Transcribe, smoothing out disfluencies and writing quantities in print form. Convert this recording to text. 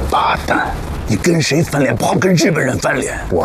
八蛋！你跟谁翻脸？不好跟日本人翻脸。我